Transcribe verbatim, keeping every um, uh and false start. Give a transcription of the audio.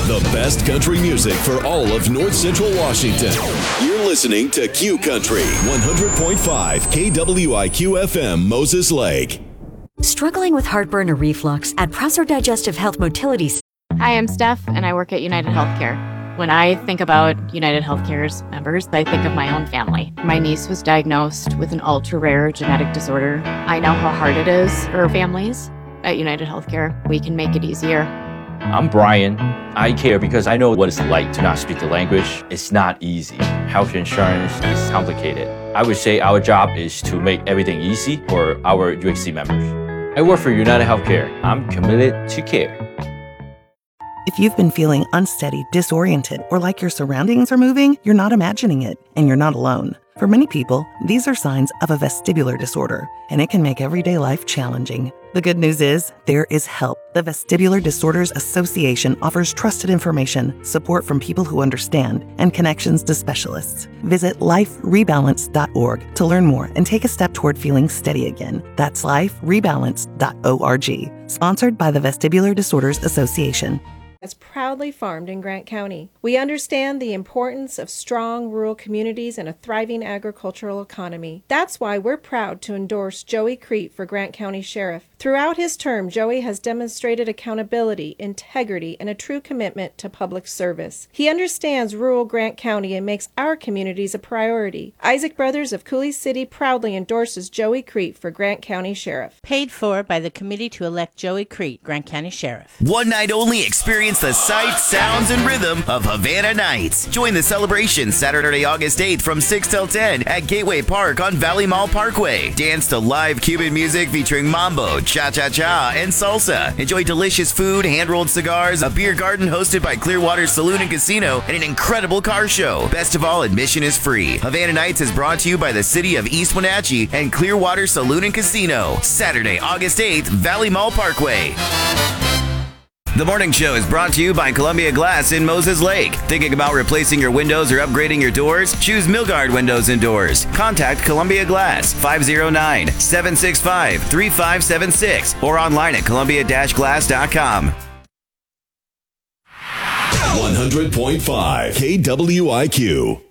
The best country music for all of North Central Washington. You're listening to Q Country, one hundred point five K W I Q F M, Moses Lake. Struggling with heartburn or reflux? At Prosser Digestive Health Motility. Hi, I'm Steph, and I work at United Healthcare. When I think about United Healthcare's members, I think of my own family. My niece was diagnosed with an ultra-rare genetic disorder. I know how hard it is for families. At United Healthcare, we can make it easier. I'm Brian. I care because I know what it's like to not speak the language. It's not easy. Health insurance is complicated. I would say our job is to make everything easy for our U H C members. I work for United Healthcare. I'm committed to care. If you've been feeling unsteady, disoriented, or like your surroundings are moving, you're not imagining it, and you're not alone. For many people, these are signs of a vestibular disorder, and it can make everyday life challenging. The good news is, there is help. The Vestibular Disorders Association offers trusted information, support from people who understand, and connections to specialists. Visit life rebalance dot org to learn more and take a step toward feeling steady again. That's life rebalance dot org. Sponsored by the Vestibular Disorders Association. Is proudly farmed in Grant County. We understand the importance of strong rural communities and a thriving agricultural economy. That's why we're proud to endorse Joey Crete for Grant County Sheriff. Throughout his term, Joey has demonstrated accountability, integrity, and a true commitment to public service. He understands rural Grant County and makes our communities a priority. Isaac Brothers of Cooley City proudly endorses Joey Crete for Grant County Sheriff. Paid for by the committee to elect Joey Crete, Grant County Sheriff. One night only experience the sights, sounds, and rhythm of Havana Nights. Join the celebration Saturday, August eighth from six till ten at Gateway Park on Valley Mall Parkway. Dance to live Cuban music featuring mambo, cha-cha-cha, and salsa. Enjoy delicious food, hand-rolled cigars, a beer garden hosted by Clearwater Saloon and Casino, and an incredible car show. Best of all, admission is free. Havana Nights is brought to you by the City of East Wenatchee and Clearwater Saloon and Casino. Saturday, August eighth, Valley Mall Parkway. The Morning Show is brought to you by Columbia Glass in Moses Lake. Thinking about replacing your windows or upgrading your doors? Choose Milgard Windows and Doors. Contact Columbia Glass, five oh nine, seven six five, three five seven six or online at columbia dash glass dot com. one hundred point five K W I Q.